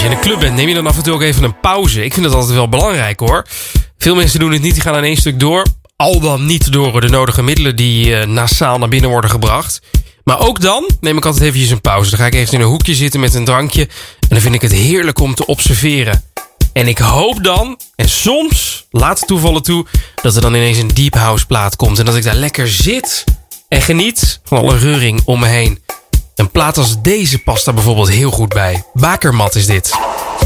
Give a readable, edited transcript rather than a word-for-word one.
je in een club bent, neem je dan af en toe ook even een pauze. Ik vind dat altijd wel belangrijk hoor. Veel mensen doen het niet, die gaan aan één stuk door. Al dan niet door de nodige middelen die nasaal naar binnen worden gebracht. Maar ook dan neem ik altijd eventjes een pauze. Dan ga ik even in een hoekje zitten met een drankje. En dan vind ik het heerlijk om te observeren. En ik hoop dan, en soms laat toevallen toe, dat er dan ineens een deep house plaat komt. En dat ik daar lekker zit en geniet van alle reuring om me heen. Een plaat als deze past daar bijvoorbeeld heel goed bij. Bakermat is dit.